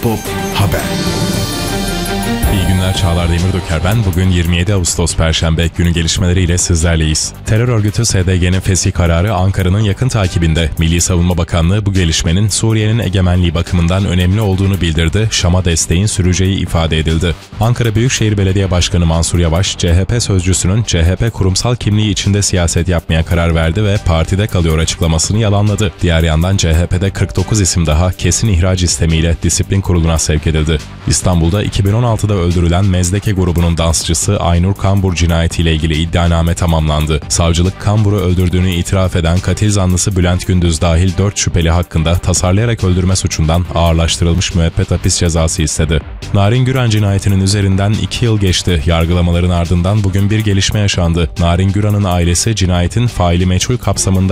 Pop Haber. İyi günler, Çağlar Demirdöker ben. Bugün 27 Ağustos Perşembe, günü gelişmeleriyle sizlerleyiz. Terör örgütü SDG'nin fesih kararı Ankara'nın yakın takibinde. Milli Savunma Bakanlığı bu gelişmenin Suriye'nin egemenliği bakımından önemli olduğunu bildirdi. Şam'a desteğin süreceği ifade edildi. Ankara Büyükşehir Belediye Başkanı Mansur Yavaş, CHP sözcüsünün CHP kurumsal kimliği içinde siyaset yapmaya karar verdi ve partide kalıyor açıklamasını yalanladı. Diğer yandan CHP'de 49 isim daha kesin ihraç istemiyle disiplin kuruluna sevk edildi. İstanbul'da 2016'da öldürülen Mezdeke grubunun dansçısı Aynur Kambur cinayetiyle ilgili iddianame tamamlandı. Savcılık Kambur'u öldürdüğünü itiraf eden katil zanlısı Bülent Gündüz dahil 4 şüpheli hakkında tasarlayarak öldürme suçundan ağırlaştırılmış müebbet hapis cezası istedi. Narin Güran cinayetinin üzerinden 2 yıl geçti. Yargılamaların ardından bugün bir gelişme yaşandı. Narin Güran'ın ailesi cinayetin faili meçhul kapsamında